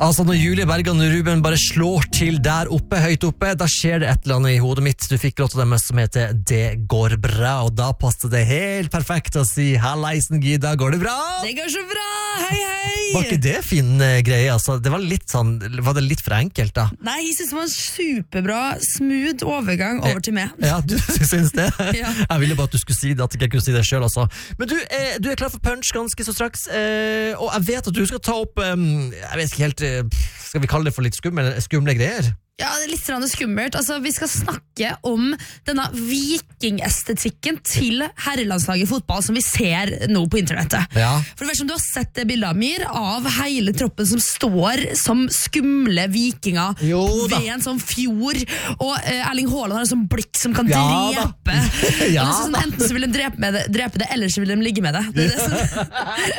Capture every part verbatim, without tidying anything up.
Altså når Julie Bergan og Ruben bare slår til der oppe, høyt oppe, da skjer det et eller annet i hodet mitt. Du fikk låta deres som heter Det går bra, og da passet det helt perfekt å si Halleisen Gida, går det bra? Det går så bra, hei hei! Var ikke det fin uh, greie, altså? Det var litt sånn, var det litt for enkelt da? Nei, jeg synes det var en superbra, smooth overgang over til meg. Ja, du synes det? Ja. Jeg ville bare at du skulle si det, at jeg ikke kunne si det selv, altså. Men du, eh, du er klar for punch ganske så straks, eh, og jeg vet at du skal ta opp, um, jeg vet ikke helt, eh, skal vi kalle det for litt skumle, skumle greier? Ja, det er litt sånn skummelt. Altså, vi skal snakke om denne vikingestetikken til herrelandslaget i fotball som vi ser nå på internettet. Ja. For det er som du har sett det bildet, Amir, av hele troppen som står som skumle vikinger Jo da. ved en sånn fjord, og eh, Erling Haaland har en sånn blikk som kan Ja drepe. Ja Og det er sånn, enten så vil de drepe, med det, drepe det, eller så vil de ligge med det. Det er det som...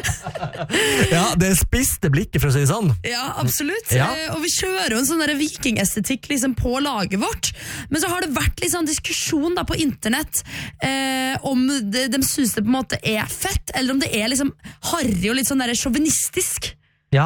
Ja, det er spiste blikket, for å si det sånn. Ja, absolutt. Ja. Eh, og vi kjører jo en sånn der vikingestetikk liksom på laget vårt, men så har det vært litt sånn diskusjon da på internett eh, om de, de synes det på en måte er fett, eller om det er liksom harry og litt sånn der sjåvinistisk. Ja,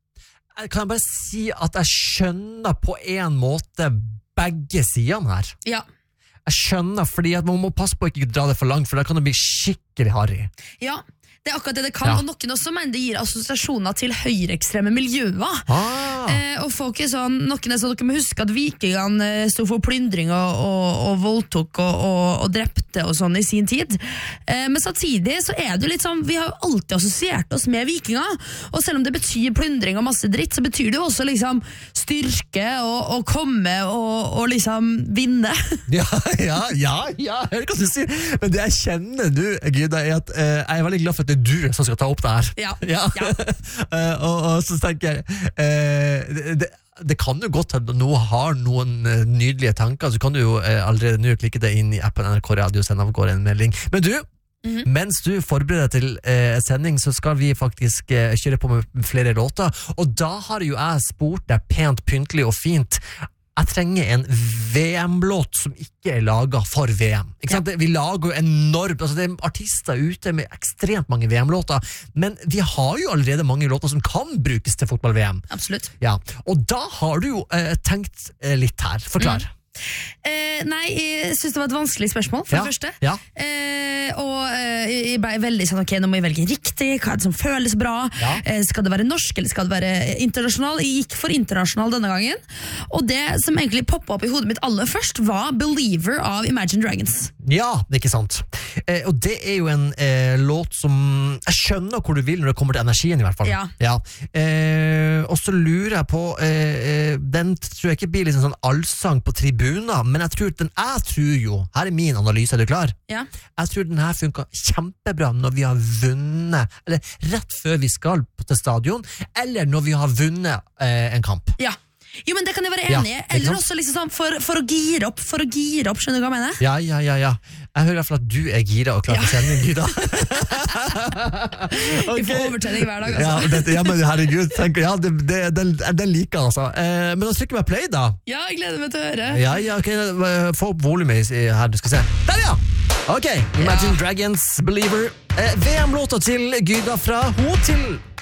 kan jeg bare si at jeg skjønner på en måte begge sidene her. Ja. Jeg skjønner, fordi at man må passe på å ikke dra det for langt, for da kan det bli skikkelig harry. Ja, det er akkurat det det kan, Ja. og noen også mener det gir assosiasjoner til høyreekstreme miljøer. Ah. Eh, og folk er sånn, noen er sånn, dere må huske at vikingene eh, stod for plyndring og, og, og voldtok og, og, og drepte og sånn i sin tid. Eh, men samtidig så er det jo litt sånn, vi har jo alltid assosiert oss med vikinger, og selv om det betyr plyndring og masse dritt, så betyr det jo også liksom styrke og, og komme og, og liksom vinne. Ja, ja, ja, ja, jeg hører hva du sier. Men det jeg kjenner du, Gida, er at eh, jeg er veldig glad for at det er du som skal ta opp det her. Ja, Ja. ja. Eh, og, og så tenker jeg, eh, det, det, det kan jo godt at noen har noen eh, nydelige tanker, så kan du jo eh, allerede nå klikke deg inn i appen N R K Radio og sende av gårde en melding. Men du, Mhm. mens du forbereder deg til eh, sending, så skal vi faktisk eh, kjøre på med flere låter, og da har jo jeg spurt deg pent, pyntelig og fint. Jeg trenger en V M-låt som ikke er laget for V M. Ikke sant? Vi lager jo enormt, altså det er artister ute med ekstremt mange V M-låter, men vi har jo allerede mange låter som kan brukes til fotball-V M. Absolutt. Ja, og da har du jo eh, tenkt eh, litt her. Forklar. Mm. Eh, nei, jeg synes det var et vanskelig spørsmål, for Ja, det første. ja. Eh, og eh, jeg ble veldig sånn, ok, nå må jeg velge riktig, hva er det som føles bra? Ja. Eh, skal det være norsk, eller skal det være internasjonal? Jeg gikk for internasjonal denne gangen, og det som egentlig poppet opp i hodet mitt aller først, var Believer av Imagine Dragons. Ja, det er ikke sant. Eh, og det er jo en eh, låt som jeg skjønner hvor du vil når det kommer til energien, i hvert fall. Ja. Eh, og så lurer jeg på eh, eh, den tror jeg ikke blir liksom sånn allsang på tribuner, men jeg tror den jeg tror jo, her er min analyse, er du klar? Ja. Jeg tror den her funker kjempebra når vi har vunnet, eller rett før vi skal til stadion, eller når vi har vunnet eh, en kamp. Ja. Jo, men det kan jeg være Ja, enig i. ikke Eller sant? også liksom sånn for, for å gire opp, for å gire opp, skjønner du hva jeg mener? Ja, ja, ja, ja. Jeg hører i hvert fall at du er gira og klar for sending, Gida. Vi får overtenning hver dag, altså. Ja, dette, ja, men herregud, tenk, ja, det, det, den, den liker jeg, altså. Eh, men da trykker vi play, da. Ja, jeg gleder meg til å høre. Ja, ja, ok, få opp volumet i- her, du skal se. Der, ja! Ok, Imagine Ja. Dragons, Believer. Eh, V M-låta til Gida fra Ho til